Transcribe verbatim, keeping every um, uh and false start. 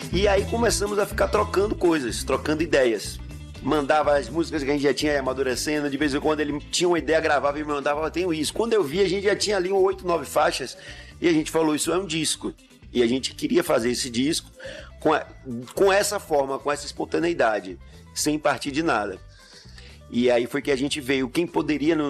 E aí começamos a ficar trocando coisas, trocando ideias. Mandava as músicas que a gente já tinha amadurecendo, de vez em quando ele tinha uma ideia, gravava e me mandava, eu tenho isso. Quando eu vi, a gente já tinha ali oito, nove faixas, e a gente falou, isso é um disco. E a gente queria fazer esse disco com, a, com essa forma, com essa espontaneidade, sem partir de nada. E aí foi que a gente veio, quem poderia